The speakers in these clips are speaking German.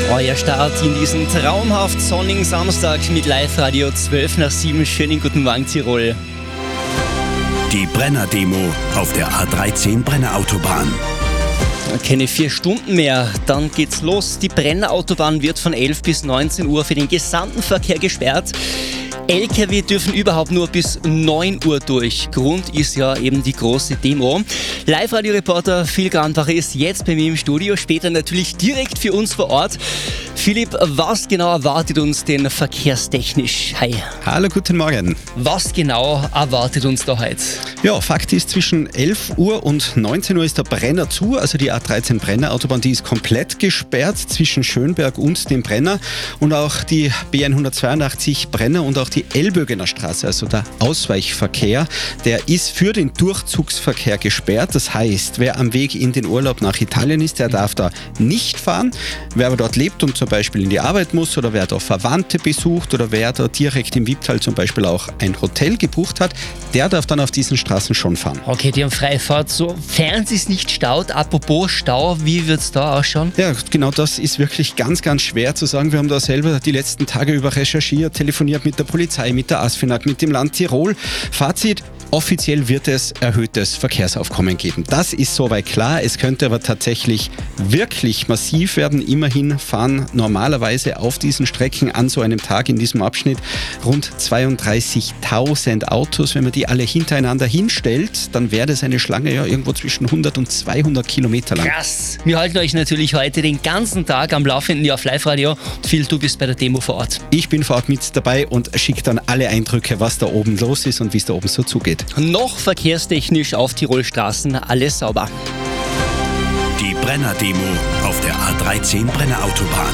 Euer Start in diesen traumhaft sonnigen Samstag mit Live-Radio 12 nach 7. Schönen guten Morgen, Tirol. Die Brenner-Demo auf der A13 Brenner-Autobahn. Keine 4 Stunden mehr, dann geht's los. Die Brenner-Autobahn wird von 11 bis 19 Uhr für den gesamten Verkehr gesperrt. LKW dürfen überhaupt nur bis 9 Uhr durch. Grund ist ja eben die große Demo. Live-Radio-Reporter Phil Grandbacher ist jetzt bei mir im Studio, später natürlich direkt für uns vor Ort. Philipp, was genau erwartet uns denn verkehrstechnisch? Hi. Hallo, guten Morgen. Was genau erwartet uns da heute? Ja, Fakt ist, zwischen 11 Uhr und 19 Uhr ist der Brenner zu, also die A13 Brenner-Autobahn, die ist komplett gesperrt zwischen Schönberg und dem Brenner und auch die B182 Brenner und auch die Elbögener Straße, also der Ausweichverkehr, der ist für den Durchzugsverkehr gesperrt. Das heißt, wer am Weg in den Urlaub nach Italien ist, der darf da nicht fahren. Wer aber dort lebt und zum Beispiel in die Arbeit muss oder wer da Verwandte besucht oder wer da direkt im Wipptal zum Beispiel auch ein Hotel gebucht hat, der darf dann auf diesen Straßen schon fahren. Okay, die haben Freifahrt, sofern es nicht staut. Apropos Stau, wie wird es da ausschauen? Ja, genau, das ist wirklich ganz, ganz schwer zu sagen. Wir haben da selber die letzten Tage über recherchiert, telefoniert mit der Polizei, mit der ASFINAG, mit dem Land Tirol. Fazit: offiziell wird es erhöhtes Verkehrsaufkommen geben. Das ist soweit klar. Es könnte aber tatsächlich wirklich massiv werden. Immerhin fahren normalerweise auf diesen Strecken an so einem Tag in diesem Abschnitt rund 32.000 Autos. Wenn man die alle hintereinander hinstellt, dann wäre das eine Schlange ja irgendwo zwischen 100 und 200 Kilometer lang. Krass! Wir halten euch natürlich heute den ganzen Tag am Laufenden hier auf Live-Radio. Phil, du bist bei der Demo vor Ort. Ich bin vor Ort mit dabei und schicke dann alle Eindrücke, was da oben los ist und wie es da oben so zugeht. Noch verkehrstechnisch auf Tirol-Straßen alles sauber. Die Brenner-Demo auf der A13 Brenner-Autobahn.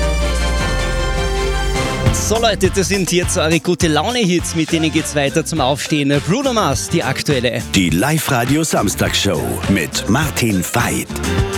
So Leute, das sind jetzt eure gute Laune-Hits, mit denen geht's weiter zum Aufstehen. Bruno Mars, die aktuelle. Die Live-Radio Samstagsshow mit Martin Veit.